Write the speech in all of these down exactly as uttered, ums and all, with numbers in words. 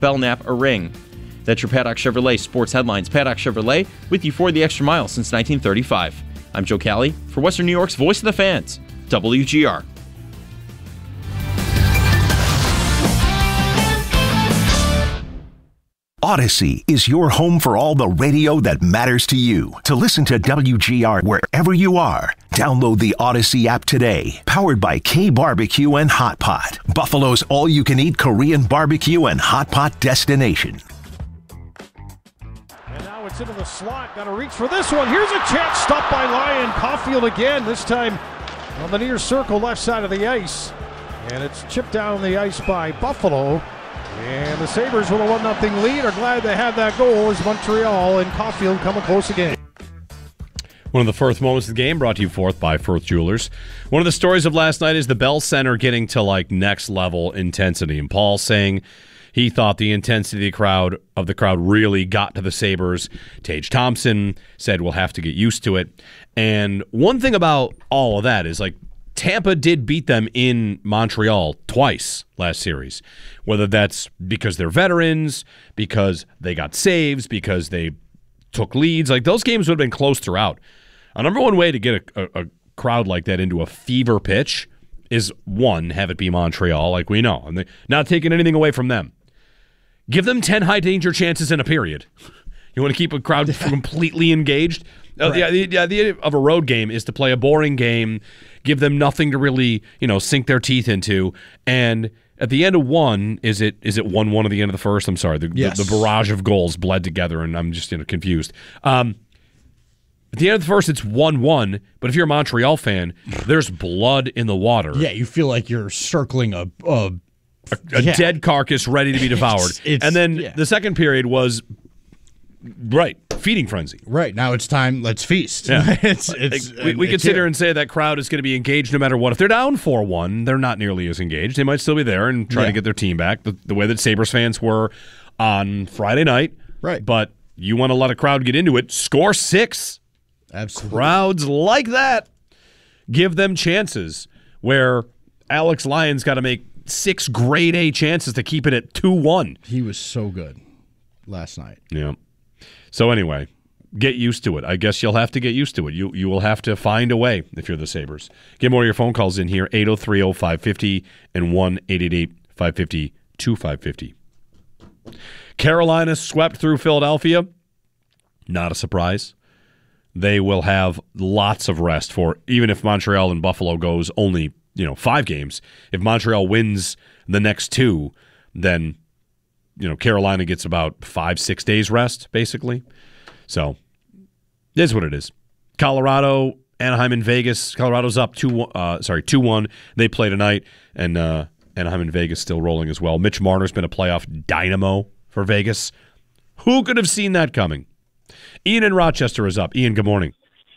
Belknap a ring. That's your Paddock Chevrolet Sports Headlines. Paddock Chevrolet, with you for the extra mile since nineteen thirty-five. I'm Joe Cali for Western New York's Voice of the Fans, W G R. Odyssey is your home for all the radio that matters to you. To listen to W G R wherever you are, download the Odyssey app today. Powered by K-Barbecue and Hot Pot, Buffalo's all-you-can-eat Korean barbecue and hot pot destination. And now it's into the slot. Got to reach for this one. Here's a chance. Stopped by Lyon. Caulfield again, this time on the near circle left side of the ice. And it's chipped down the ice by Buffalo. And the Sabres with a one nothing lead are glad they had that goal as Montreal and Caulfield coming close again. One of the first moments of the game brought to you forth by Firth Jewelers. One of the stories of last night is the Bell Center getting to like next level intensity. And Paul saying he thought the intensity of the crowd of the crowd really got to the Sabres. Tage Thompson said we'll have to get used to it. And one thing about all of that is like Tampa did beat them in Montreal twice last series, whether that's because they're veterans, because they got saves, because they took leads. Like those games would have been close throughout. A number one way to get a, a, a crowd like that into a fever pitch is, one, have it be Montreal, like we know. And they, not taking anything away from them. Give them ten high-danger chances in a period. You want to keep a crowd completely engaged? Right. Uh, the, the idea of a road game is to play a boring game, give them nothing to really, you know, sink their teeth into, and at the end of one, is it is it one one at the end of the first? I'm sorry, the, yes. the, the barrage of goals bled together, and I'm just you know confused. Um, at the end of the first, it's one one, but if you're a Montreal fan, there's blood in the water. Yeah, you feel like you're circling a a, a, a yeah. dead carcass ready to be devoured. It's, it's, and then yeah. the second period was right feeding frenzy. Right, now it's time, let's feast. Yeah. it's, it's, we we it's could sit here. here and say that crowd is going to be engaged no matter what. If they're down four one, they're not nearly as engaged. They might still be there and try yeah. to get their team back, the, the way that Sabres fans were on Friday night. Right. But you want to let a crowd get into it, score six. Absolutely. Crowds like that. Give them chances where Alex Lyon's got to make six grade A chances to keep it at two one. He was so good last night. Yeah. So anyway, get used to it. I guess you'll have to get used to it. You you will have to find a way if you're the Sabres. Get more of your phone calls in here, eight oh three oh five five oh and one eight eight eight five five oh two five five oh. Carolina swept through Philadelphia. Not a surprise. They will have lots of rest for, even if Montreal and Buffalo goes only, you know, five games. If Montreal wins the next two, then you know, Carolina gets about five, six days rest, basically. So, it is what it is. Colorado, Anaheim, and Vegas. Colorado's up two. Uh, sorry, two one. They play tonight, and uh, Anaheim and Vegas still rolling as well. Mitch Marner's been a playoff dynamo for Vegas. Who could have seen that coming? Ian in Rochester is up. Ian, good morning.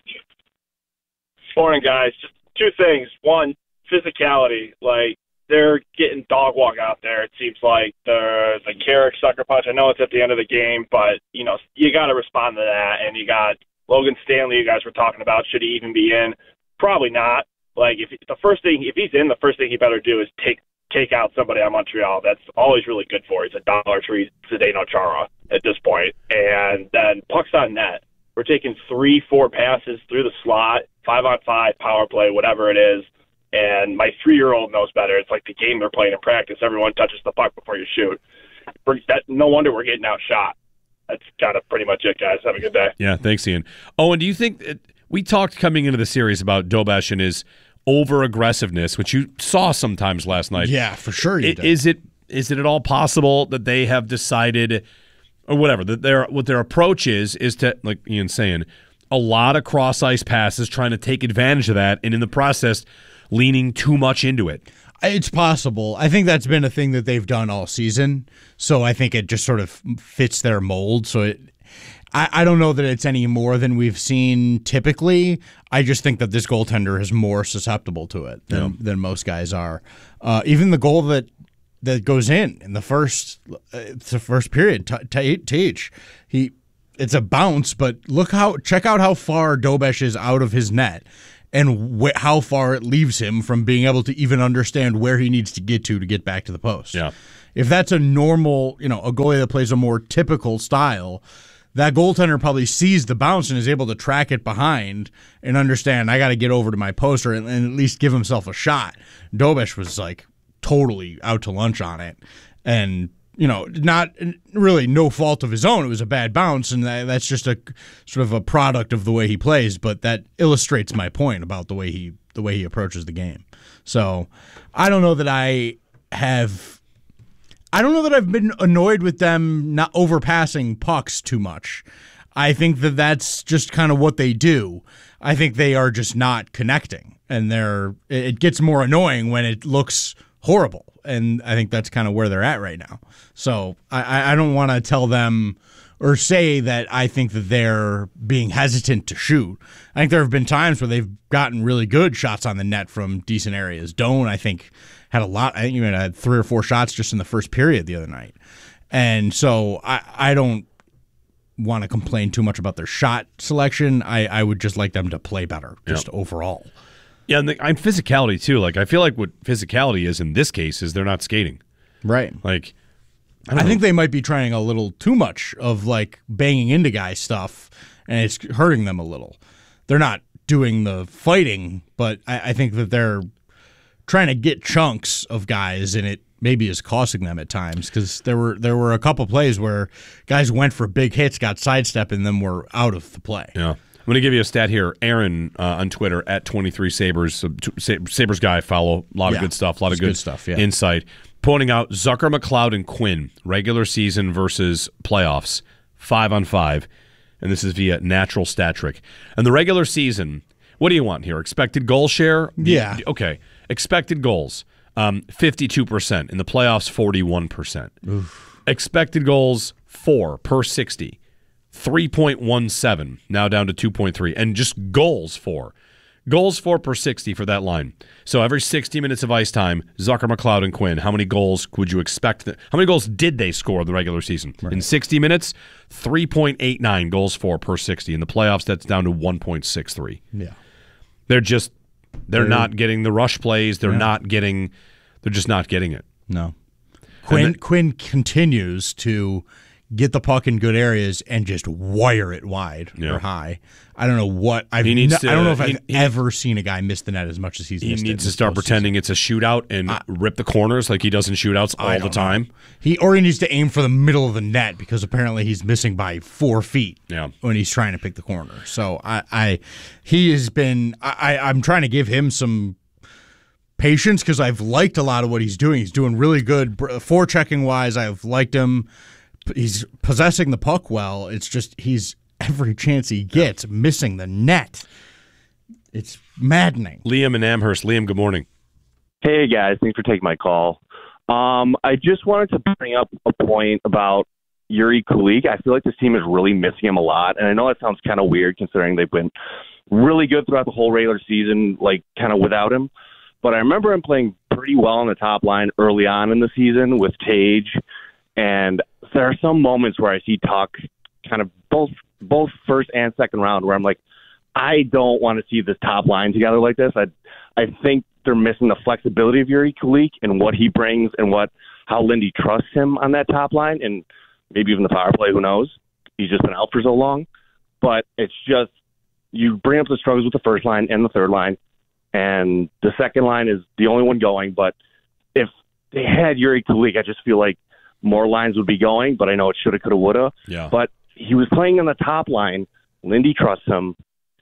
Morning, guys. Just two things. One, physicality. Like, they're getting dog walk out there. It seems like the the Carrick sucker punch. I know it's at the end of the game, but you know you got to respond to that. And you got Logan Stanley. You guys were talking about, should he even be in? Probably not. Like if the first thing, if he's in, the first thing he better do is take take out somebody on Montreal. That's always really good for. He's a dollar tree Zdeno Chara at this point. And then pucks on net. We're taking three, four passes through the slot, five on five, power play, whatever it is. And my three-year-old knows better. It's like the game they're playing in practice. Everyone touches the puck before you shoot. That, no wonder we're getting outshot. That's kind of pretty much it, guys. Have a good day. Yeah, thanks, Ian. Oh, and do you think it, we talked coming into the series about Dobesh and his over-aggressiveness, which you saw sometimes last night. Yeah, for sure you it, did. Is it is it at all possible that they have decided, or whatever, that their what their approach is, is to, like Ian's saying, a lot of cross-ice passes, trying to take advantage of that, and in the process leaning too much into it? It's possible. I think that's been a thing that they've done all season, so I think it just sort of fits their mold. So it, I, I don't know that it's any more than we've seen typically. I just think that this goaltender is more susceptible to it than, yeah. than most guys are. Uh, even the goal that that goes in in the first uh, the first period, Tage, he it's a bounce, but look how check out how far Dobesh is out of his net. And wh- how far it leaves him from being able to even understand where he needs to get to to get back to the post. Yeah, if that's a normal, you know, a goalie that plays a more typical style, that goaltender probably sees the bounce and is able to track it behind and understand, I got to get over to my poster and, and at least give himself a shot. Dobish was like totally out to lunch on it. And, you know, not really no fault of his own. It was a bad bounce, and that, that's just a sort of a product of the way he plays, but that illustrates my point about the way he the way he approaches the game. So I don't know that I have I don't know that I've been annoyed with them not overpassing pucks too much. I think that that's just kind of what they do. I think they are just not connecting, and they're it gets more annoying when it looks horrible, and I think that's kind of where they're at right now. So I, I don't want to tell them or say that I think that they're being hesitant to shoot. I think there have been times where they've gotten really good shots on the net from decent areas. Doan, I think, had a lot. I think even had three or four shots just in the first period the other night. And so I, I don't want to complain too much about their shot selection. I, I would just like them to play better, just yep. overall. Yeah, and the, I'm physicality too. Like I feel like what physicality is in this case is they're not skating. Right. Like I, I think they might be trying a little too much of like banging into guys stuff, and it's hurting them a little. They're not doing the fighting, but I, I think that they're trying to get chunks of guys, and it maybe is costing them at times because there were there were a couple plays where guys went for big hits, got sidestepped, and then were out of the play. Yeah. I'm going to give you a stat here. Aaron uh, on Twitter, at twenty-three Sabres, uh, Sabres guy, follow. A lot yeah, of good stuff, a lot of good, good stuff, yeah. insight. Pointing out Zucker, McLeod, and Quinn, regular season versus playoffs, five on five. And this is via Natural Stat Trick. And the regular season, what do you want here? Expected goal share? Yeah. Okay. Expected goals, um, fifty-two percent. In the playoffs, forty-one percent. Oof. Expected goals, four per sixty. three point one seven, now down to two point three, and just goals for. Goals for per sixty for that line. So every sixty minutes of ice time, Zucker, McLeod, and Quinn, how many goals would you expect? That, how many goals did they score in the regular season? Right. In sixty minutes, three point eight nine goals for per sixty. In the playoffs, that's down to one point six three. Yeah. They're just, they're, they're not getting the rush plays. They're yeah. not getting, they're just not getting it. No. Quinn, then, Quinn continues to get the puck in good areas and just wire it wide yeah. or high. I don't know what I've. He needs no, to, I don't know if he, I've he, ever seen a guy miss the net as much as he's he missed it. He needs to start pretending it's a shootout and uh, rip the corners like he does in shootouts all the time. Know. He or he needs to aim for the middle of the net because apparently he's missing by four feet. Yeah. when he's trying to pick the corner. So I, I he has been. I, I'm trying to give him some patience because I've liked a lot of what he's doing. He's doing really good forechecking wise. I've liked him. He's possessing the puck well. It's just he's every chance he gets missing the net. It's maddening. Liam in Amherst. Liam, good morning. Hey, guys. Thanks for taking my call. Um, I just wanted to bring up a point about Yuri Kulik. I feel like this team is really missing him a lot, and I know that sounds kind of weird considering they've been really good throughout the whole regular season, like kind of without him. But I remember him playing pretty well on the top line early on in the season with Tage, and there are some moments where I see Tuck kind of both both first and second round where I'm like, I don't want to see this top line together like this. I I think they're missing the flexibility of Yuri Kulik and what he brings and what how Lindy trusts him on that top line and maybe even the power play. Who knows? He's just been out for so long. But it's just you bring up the struggles with the first line and the third line, and the second line is the only one going. But if they had Yuri Kulik, I just feel like more lines would be going, but I know it shoulda, coulda, woulda. Yeah. But he was playing on the top line. Lindy trusts him,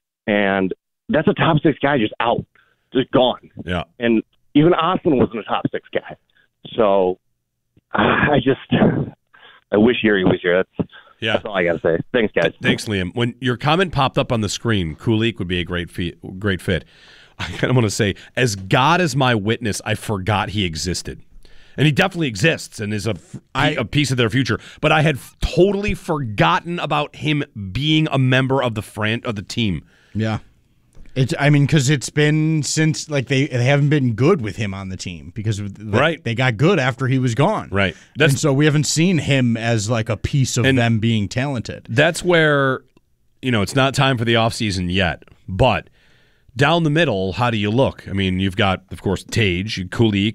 and that's a top six guy just out, just gone. Yeah. And even Austin wasn't a top six guy. So I just, I wish Yuri was here. That's, yeah. that's all I got to say. Thanks, guys. Thanks, Liam. When your comment popped up on the screen, Kulik would be a great fit. Great fit. I kind of want to say, as God is my witness, I forgot he existed. And he definitely exists and is a, I, a piece of their future. But I had totally forgotten about him being a member of the fran- of the team. Yeah. It's. I mean, because it's been since, like, they, they haven't been good with him on the team because the, right. they got good after he was gone. Right. That's, and so we haven't seen him as, like, a piece of them being talented. That's where, you know, it's not time for the offseason yet. But down the middle, how do you look? I mean, you've got, of course, Tage, Kulik,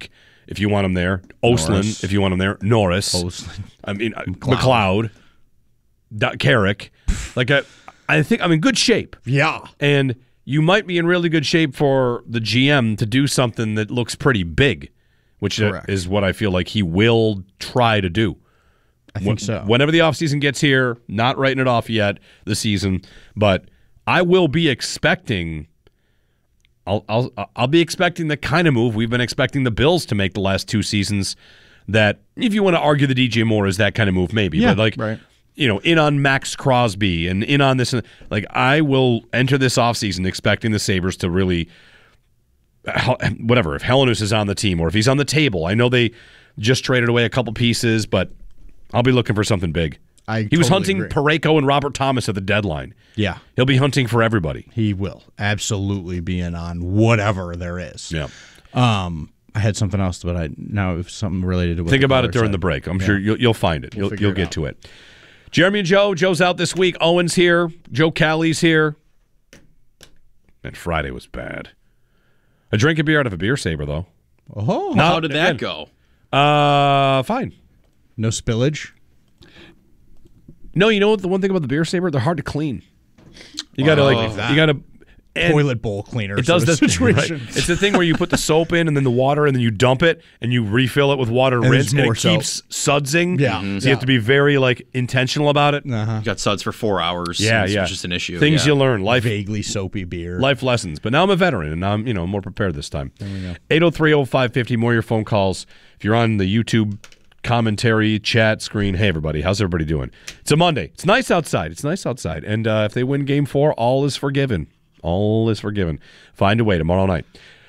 if you want him there. Oslin, Norris. if you want him there. Norris. Oslin. I mean, McLeod. McLeod Carrick. Like, I, I think I'm in good shape. Yeah. And you might be in really good shape for the G M to do something that looks pretty big, which Correct. is what I feel like he will try to do. I think when, so. Whenever the offseason gets here, not writing it off yet, the season, but I will be expecting I'll I'll I'll be expecting the kind of move we've been expecting the Bills to make the last two seasons, that if you want to argue the D J Moore is that kind of move, maybe. Yeah, but like right. you know, in on Max Crosby and in on this, like I will enter this offseason expecting the Sabres to really whatever, if Helenius is on the team or if he's on the table. I know they just traded away a couple pieces, but I'll be looking for something big. I he was totally hunting agree. Parayko and Robert Thomas at the deadline. Yeah. He'll be hunting for everybody. He will absolutely be in on whatever there is. Yeah. Um, I had something else, but I now it was something related to what Think the about it caller during said. the break. I'm Yeah. sure you'll, you'll find it. We'll you'll figure you'll it get out. to it. Jeremy and Joe. Joe's out this week. Owen's here. Joe Callie's here. And Friday was bad. A drink of beer out of a beer saber, though. Oh, No, How did that again. go? Uh, fine. no spillage. No, you know what? The one thing about the beer saber, they're hard to clean. You gotta Oh. like, That. you gotta. and Toilet bowl cleaner. It does sort this of situation. right? It's the thing where you put the soap in and then the water and then you dump it and you refill it with water, And rinse, there's and more it keeps sudsing. Yeah. So you Yeah. have to be very like intentional about it. Uh-huh. You got suds for four hours. Yeah, It's yeah. just an issue. Things yeah. you learn, life Vaguely soapy beer. life lessons. But now I'm a veteran and I'm, you know, more prepared this time. eight oh three oh five five oh, more of your phone calls. If you're on the YouTube commentary chat screen, hey everybody, how's everybody doing? It's a Monday. It's nice outside. It's nice outside. And uh, if they win game four, all is forgiven. All is forgiven. Find a way tomorrow night.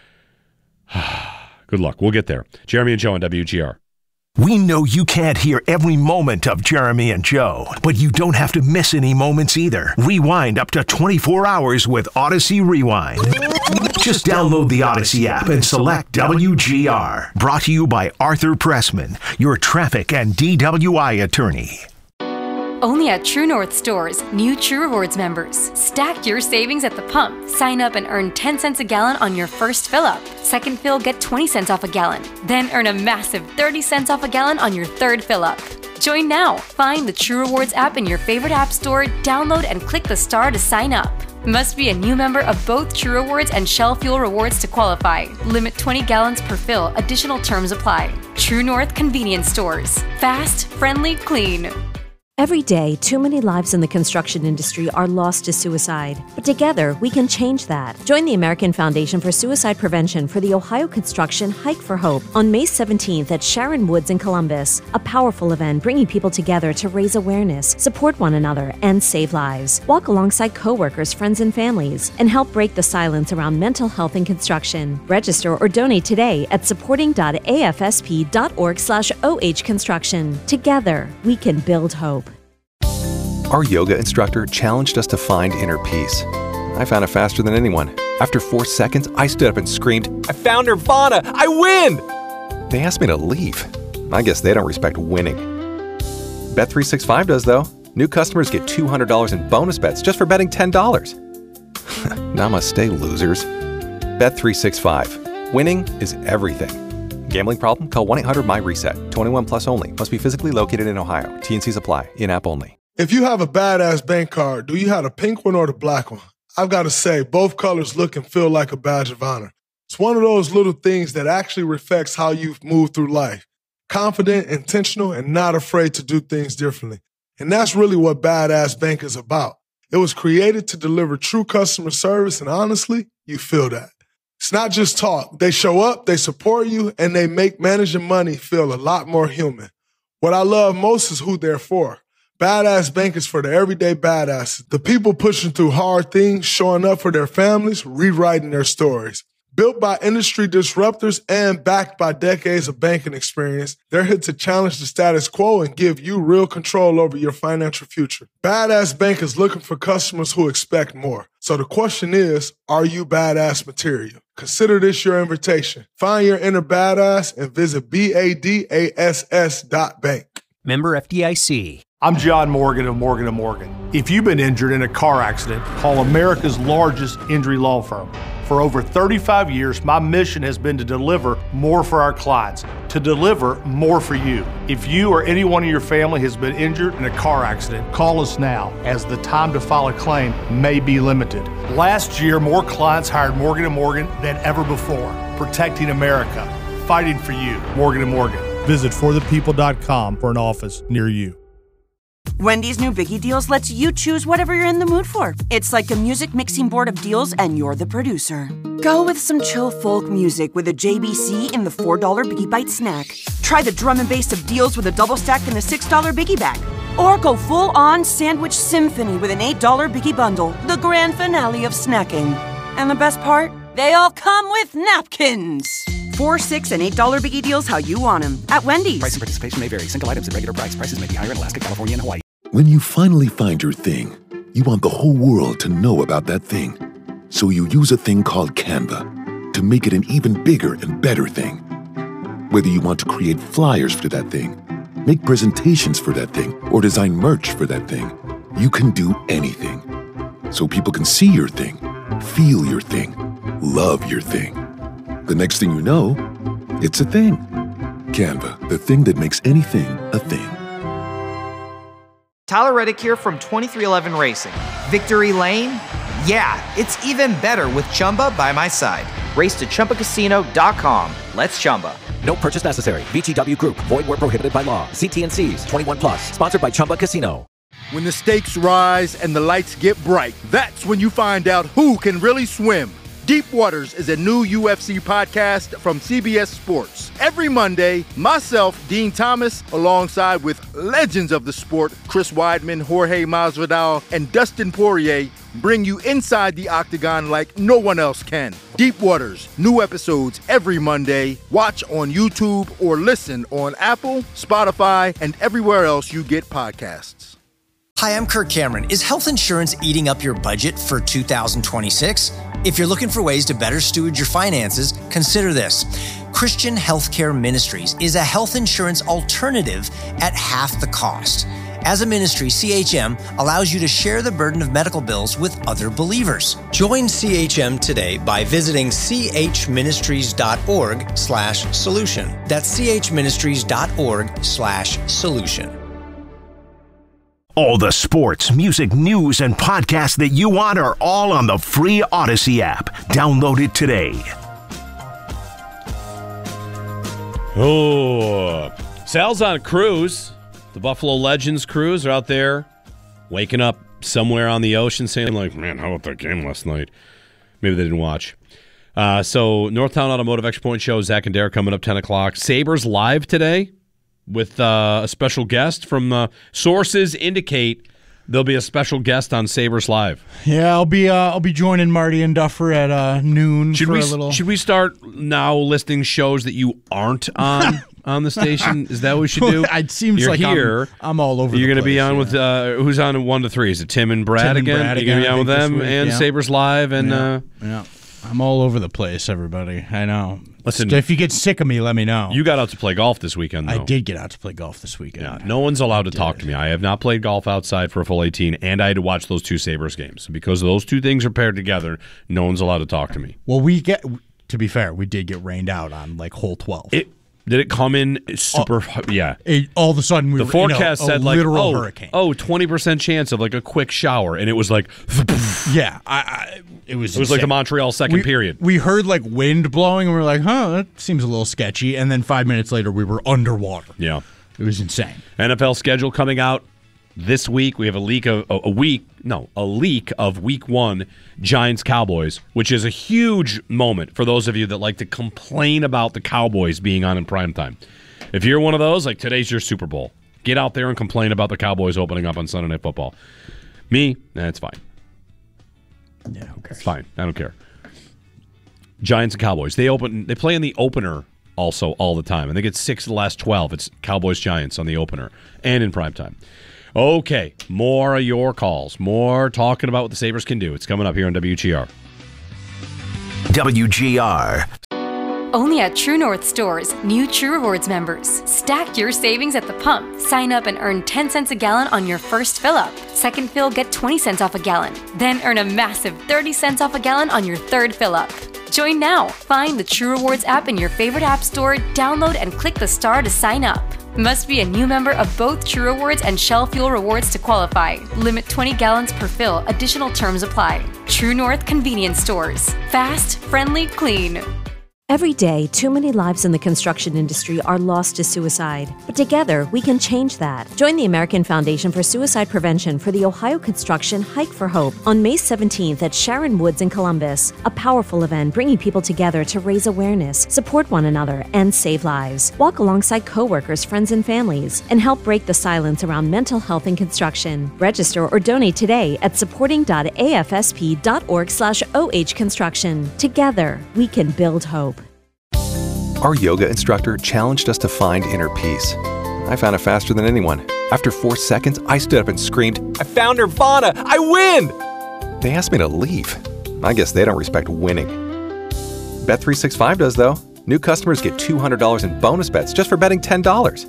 Good luck. We'll get there. Jeremy and Joe on W G R. We know you can't hear every moment of Jeremy and Joe, but you don't have to miss any moments either. Rewind up to twenty-four hours with Odyssey Rewind. Just download the Odyssey app and select W G R. Brought to you by Arthur Pressman, your traffic and D W I attorney. Only at True North stores, new True Rewards members. Stack your savings at the pump. Sign up and earn ten cents a gallon on your first fill up. Second fill, get twenty cents off a gallon. Then earn a massive thirty cents off a gallon on your third fill up. Join now. Find the True Rewards app in your favorite app store, download and click the star to sign up. Must be a new member of both True Rewards and Shell Fuel Rewards to qualify. Limit twenty gallons per fill. Additional terms apply. True North Convenience Stores. Fast, friendly, clean. Every day, too many lives in the construction industry are lost to suicide. But together, we can change that. Join the American Foundation for Suicide Prevention for the Ohio Construction Hike for Hope on May seventeenth at Sharon Woods in Columbus. A powerful event bringing people together to raise awareness, support one another, and save lives. Walk alongside coworkers, friends, and families, and help break the silence around mental health in construction. Register or donate today at supporting.afsp.org slash OH construction. Together, we can build hope. Our yoga instructor challenged us to find inner peace. I found it faster than anyone. After four seconds, I stood up and screamed, "I found Nirvana! I win!" They asked me to leave. I guess they don't respect winning. Bet three sixty-five does, though. New customers get two hundred dollars in bonus bets just for betting ten dollars. Namaste, losers. Bet three sixty-five. Winning is everything. Gambling problem? Call one eight hundred my reset. twenty-one plus only. Must be physically located in Ohio. T N Cs apply. In-app only. If you have a badass bank card, do you have the pink one or the black one? I've got to say, both colors look and feel like a badge of honor. It's one of those little things that actually reflects how you've moved through life. Confident, intentional, and not afraid to do things differently. And that's really what Badass Bank is about. It was created to deliver true customer service, and honestly, you feel that. It's not just talk. They show up, they support you, and they make managing money feel a lot more human. What I love most is who they're for. Badass Bank is for the everyday badasses, the people pushing through hard things, showing up for their families, rewriting their stories. Built by industry disruptors and backed by decades of banking experience, they're here to challenge the status quo and give you real control over your financial future. Badass Bank is looking for customers who expect more. So the question is, are you badass material? Consider this your invitation. Find your inner badass and visit B A D A S S dot bank. Member F D I C. I'm John Morgan of Morgan and Morgan. If you've been injured in a car accident, call America's largest injury law firm. For over thirty-five years, my mission has been to deliver more for our clients, to deliver more for you. If you or anyone in your family has been injured in a car accident, call us now, as the time to file a claim may be limited. Last year, more clients hired Morgan and Morgan than ever before, protecting America, fighting for you. Morgan and Morgan. Visit for the people dot com for an office near you. Wendy's new Biggie Deals lets you choose whatever you're in the mood for. It's like a music mixing board of deals, and you're the producer. Go with some chill folk music with a J B C in the four dollar Biggie Bite snack. Try the drum and bass of deals with a double stack in the six dollar Biggie Bag. Or go full-on sandwich symphony with an eight dollar Biggie Bundle, the grand finale of snacking. And the best part? They all come with napkins. Four, six, and eight dollar Biggie Deals how you want them at Wendy's. Price and participation may vary. Single items at regular price. Prices may be higher in Alaska, California, and Hawaii. When you finally find your thing, you want the whole world to know about that thing. So you use a thing called Canva to make it an even bigger and better thing. Whether you want to create flyers for that thing, make presentations for that thing, or design merch for that thing, you can do anything. So people can see your thing, feel your thing, love your thing. The next thing you know, it's a thing. Canva, the thing that makes anything a thing. Tyler Reddick here from twenty-three eleven Racing. Victory Lane? Yeah, it's even better with Chumba by my side. Race to Chumba Casino dot com. Let's Chumba. No purchase necessary. V G W Group. Void where prohibited by law. See T and C's. twenty-one plus. Sponsored by Chumba Casino. When the stakes rise and the lights get bright, that's when you find out who can really swim. Deep Waters is a new U F C podcast from C B S Sports. Every Monday, myself, Dean Thomas, alongside with legends of the sport, Chris Weidman, Jorge Masvidal, and Dustin Poirier, bring you inside the octagon like no one else can. Deep Waters, new episodes every Monday. Watch on YouTube or listen on Apple, Spotify, and everywhere else you get podcasts. Hi, I'm Kirk Cameron. Is health insurance eating up your budget for two thousand twenty-six? If you're looking for ways to better steward your finances, consider this. Christian Healthcare Ministries is a health insurance alternative at half the cost. As a ministry, C H M allows you to share the burden of medical bills with other believers. Join C H M today by visiting chministries.org slash solution. That's chministries.org slash solution. All the sports, music, news, and podcasts that you want are all on the free Odyssey app. Download it today. Oh, Sal's on a cruise. The Buffalo Legends cruise are out there waking up somewhere on the ocean saying, like, man, how about that game last night? Maybe they didn't watch. Uh, so, Northtown Automotive Extra Point Show, Zach and Derek coming up ten o'clock. Sabres live today with uh, a special guest from uh, sources indicate there'll be a special guest on Sabres Live. Yeah, I'll be uh, I'll be joining Marty and Duffer at uh, noon should for we, a little. Should we start now listing shows that you aren't on on the station? Is that what we should do? It seems You're like here. I'm, I'm all over. You're going to be on yeah. with uh, who's on one to three? Is it Tim and Brad Tim and again? Brad You're going to be again, on with I think, them this week, and yeah. Sabres Live and. Yeah. Uh, yeah. I'm all over the place, everybody. I know. Listen, if you get sick of me, let me know. You got out to play golf this weekend, though. I did get out to play golf this weekend. Yeah, no one's allowed to talk to me. I have not played golf outside for a full eighteen, and I had to watch those two Sabres games. Because those two things are paired together, no one's allowed to talk to me. Well, we get, to be fair, we did get rained out on like hole twelve. It Did it come in super, uh, yeah. It, all of a sudden, we the were forecast in a, a said like, literal oh, hurricane. oh, twenty percent chance of like a quick shower, and it was like, yeah, I, I, it was It was insane. like the Montreal second we, period. We heard like wind blowing, and we were like, huh, that seems a little sketchy. And then five minutes later, we were underwater. Yeah. It was insane. N F L schedule coming out this week. We have a leak of a, a week, no, a leak of week one Giants Cowboys, which is a huge moment for those of you that like to complain about the Cowboys being on in primetime. If you're one of those, like today's your Super Bowl. Get out there and complain about the Cowboys opening up on Sunday Night Football. Me, that's fine. Yeah, who cares? It's fine. I don't care. Giants and Cowboys. They open. They play in the opener also all the time. I think it's six of the last twelve. It's Cowboys Giants on the opener and in primetime. Okay, more of your calls. More talking about what the Sabres can do. It's coming up here on W G R. W G R. Only at True North Stores, new True Rewards members. Stack your savings at the pump. Sign up and earn ten cents a gallon on your first fill-up. Second fill, get twenty cents off a gallon. Then earn a massive thirty cents off a gallon on your third fill-up. Join now. Find the True Rewards app in your favorite app store, download and click the star to sign up. Must be a new member of both True Rewards and Shell Fuel Rewards to qualify. Limit twenty gallons per fill. Additional terms apply. True North Convenience Stores. Fast, friendly, clean. Every day, too many lives in the construction industry are lost to suicide. But together, we can change that. Join the American Foundation for Suicide Prevention for the Ohio Construction Hike for Hope on May seventeenth at Sharon Woods in Columbus. A powerful event bringing people together to raise awareness, support one another, and save lives. Walk alongside coworkers, friends, and families, and help break the silence around mental health in construction. Register or donate today at supporting.afsp.org slash OH construction. Together, we can build hope. Our yoga instructor challenged us to find inner peace. I found it faster than anyone. After four seconds, I stood up and screamed, I found Nirvana! I win! They asked me to leave. I guess they don't respect winning. Bet three sixty-five does, though. New customers get two hundred dollars in bonus bets just for betting ten dollars.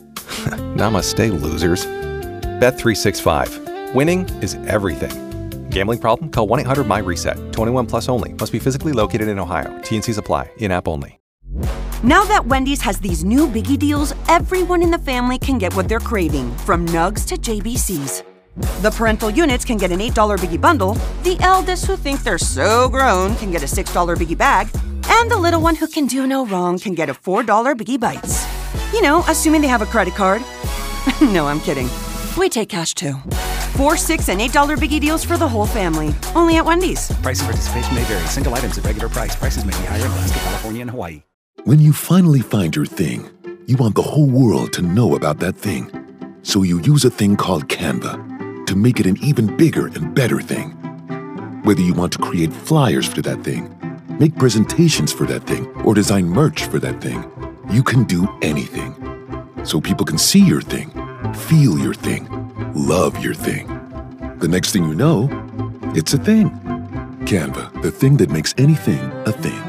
Namaste, losers. Bet three sixty-five. Winning is everything. Gambling problem? Call one eight hundred my reset. twenty-one plus only. Must be physically located in Ohio. T and Cs apply. In-app only. Now that Wendy's has these new biggie deals, everyone in the family can get what they're craving, from nugs to J B Cs. The parental units can get an eight dollar biggie bundle, the eldest who think they're so grown can get a six dollar biggie bag, and the little one who can do no wrong can get a four dollar biggie bites. You know, assuming they have a credit card. No, I'm kidding. We take cash too. Four, six, and eight dollar biggie deals for the whole family. Only at Wendy's. Price and participation may vary. Single items at regular price. Prices may be higher in Alaska, California, and Hawaii. When you finally find your thing, you want the whole world to know about that thing. So you use a thing called Canva to make it an even bigger and better thing. Whether you want to create flyers for that thing, make presentations for that thing, or design merch for that thing, you can do anything. So people can see your thing, feel your thing, love your thing. The next thing you know, it's a thing. Canva, the thing that makes anything a thing.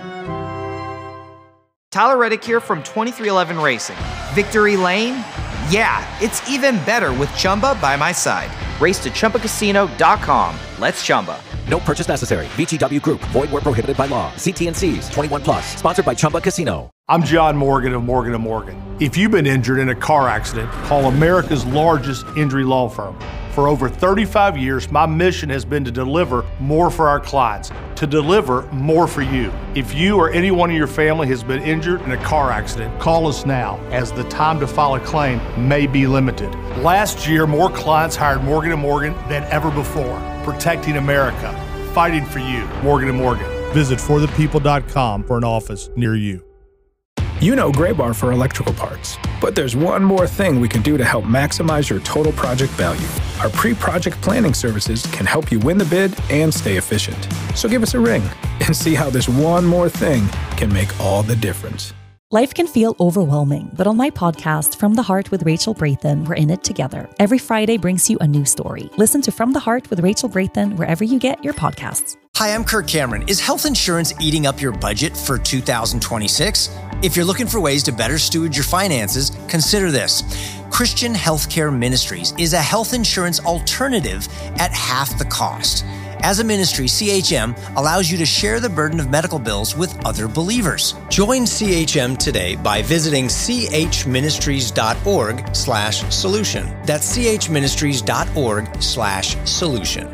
Tyler Reddick here from twenty-three eleven Racing. Victory Lane? Yeah, it's even better with Chumba by my side. Race to Chumba Casino dot com. Let's Chumba. No purchase necessary. V G W Group. Void where prohibited by law. See T and Cs. twenty-one plus. Sponsored by Chumba Casino. I'm John Morgan of Morgan and Morgan. If you've been injured in a car accident, call America's largest injury law firm. For over thirty-five years, my mission has been to deliver more for our clients, to deliver more for you. If you or anyone in your family has been injured in a car accident, call us now, as the time to file a claim may be limited. Last year, more clients hired Morgan and Morgan than ever before, protecting America, fighting for you. Morgan and Morgan. Visit for the people dot com for an office near you. You know Graybar for electrical parts, but there's one more thing we can do to help maximize your total project value. Our pre-project planning services can help you win the bid and stay efficient. So give us a ring and see how this one more thing can make all the difference. Life can feel overwhelming, but on my podcast, From the Heart with Rachel Brathen, we're in it together. Every Friday brings you a new story. Listen to From the Heart with Rachel Brathen wherever you get your podcasts. Hi, I'm Kirk Cameron. Is health insurance eating up your budget for two thousand twenty-six? If you're looking for ways to better steward your finances, consider this. Christian Healthcare Ministries is a health insurance alternative at half the cost. As a ministry, C H M allows you to share the burden of medical bills with other believers. Join C H M today by visiting chministries.org slash solution. That's chministries.org slash solution.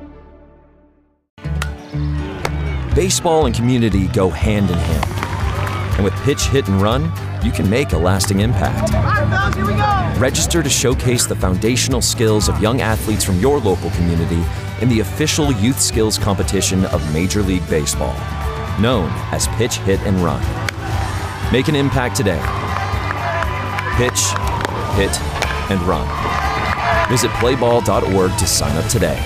Baseball and community go hand in hand. And with Pitch, Hit, and Run, you can make a lasting impact. Here we go. Register to showcase the foundational skills of young athletes from your local community in the official youth skills competition of Major League Baseball, known as Pitch, Hit, and Run. Make an impact today. Pitch, Hit, and Run. Visit play ball dot org to sign up today.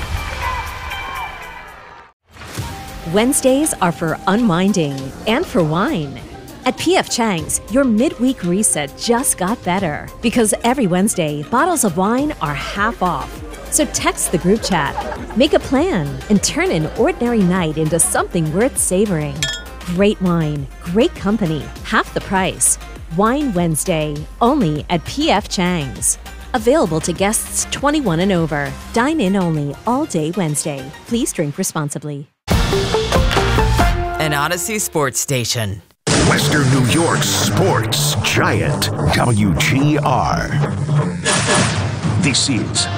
Wednesdays are for unwinding and for wine. At P F Chang's, your midweek reset just got better because every Wednesday, bottles of wine are half off. So text the group chat, make a plan, and turn an ordinary night into something worth savoring. Great wine, great company, half the price. Wine Wednesday, only at P F Chang's. Available to guests twenty-one and over. Dine in only all day Wednesday. Please drink responsibly. An Odyssey Sports Station. Western New York's sports giant, W G R. This is